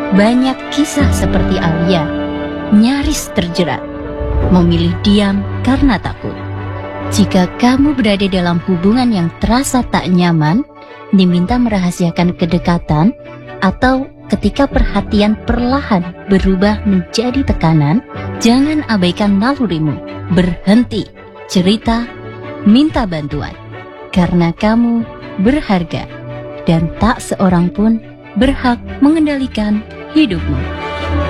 Banyak kisah seperti Alia, nyaris terjerat, memilih diam karena takut. Jika kamu berada dalam hubungan yang terasa tak nyaman, diminta merahasiakan kedekatan, atau ketika perhatian perlahan berubah menjadi tekanan, jangan abaikan nalurimu. Berhenti cerita, minta bantuan. Karena kamu berharga dan tak seorang pun berhak mengendalikan hidupmu.